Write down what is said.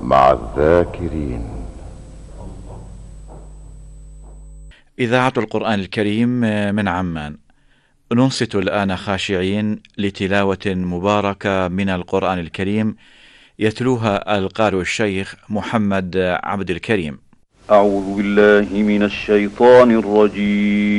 مع الذاكرين. إذاعة القرآن الكريم من عمان. ننصت الآن خاشعين لتلاوة مباركة من القرآن الكريم يتلوها القارئ الشيخ محمد عبد الكريم. أعوذ بالله من الشيطان الرجيم.